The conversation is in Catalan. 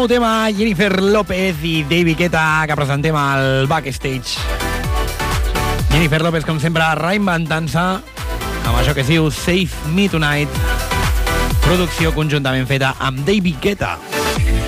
Nou tema, Jennifer López i David Guetta, que presentem al Backstage. Jennifer López, com sempre, reinventant-se amb això que es diu Save Me Tonight, producció conjuntament feta amb David Guetta.